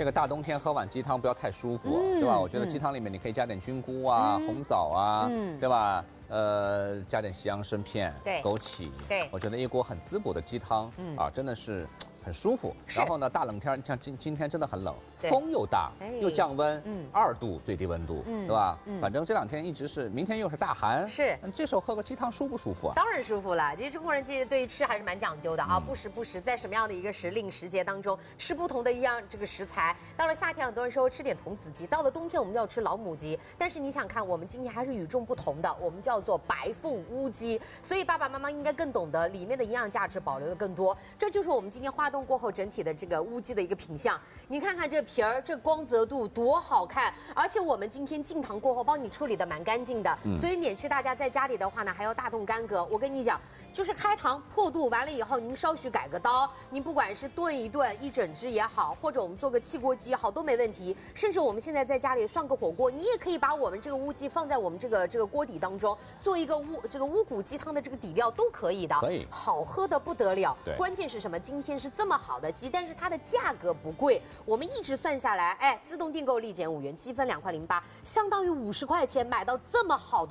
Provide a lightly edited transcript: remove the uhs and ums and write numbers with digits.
这个大冬天喝碗鸡汤不要太舒服，对吧？我觉得鸡汤里面你可以加点菌菇啊、红枣啊，对吧？加点西洋参片、枸杞，对，我觉得一锅很滋补的鸡汤啊，真的是。很舒服，然后呢，大冷天像今天真的很冷，风又大，又降温，2度最低温度，对吧？反正这2天一直是，明天又是大寒，是，这时候喝个鸡汤舒不舒服啊？ 当然舒服了。其实中国人其实对于吃还是蛮讲究的啊，不时不食，在什么样的一个时令时节当中吃不同的一样这个食材。到了夏天，很多人说吃点童子鸡，到了冬天我们要吃老母鸡。但是你想看，我们今天还是与众不同的，我们叫做白凤乌鸡，所以爸爸妈妈应该更懂得里面的营养价值保留的更多。这就是我们今天花冬过后整体的这个乌鸡的一个品相，你看看这皮儿，这光泽度多好看！而且我们今天进糖过后帮你处理的蛮干净的，所以免去大家在家里的话呢还要大动干戈。我跟你讲，就是开膛破肚完了以后，您稍许改个刀，您不管是炖一炖一整只也好，或者我们做个汽锅鸡好都没问题。甚至我们现在在家里涮个火锅，你也可以把我们这个乌鸡放在我们这个锅底当中，做一个乌骨鸡汤的这个底料都可以的，可以，好喝的不得了。对，关键是什么？今天是这么好的鸡，但是它的价格不贵，我们一直算下来，哎，自动订购立减5元，积分2.08块，相当于50块钱买到这么好的。